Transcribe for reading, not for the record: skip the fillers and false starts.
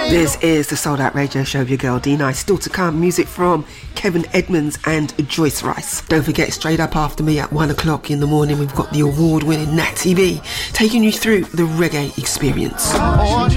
This is the Sold Out Radio Show of your girl D-Nice. Still to come, music from Kevin Edmonds and Joyce Rice. Don't forget, straight up after me at 1 o'clock in the morning, we've got the award-winning Natty B taking you through the reggae experience.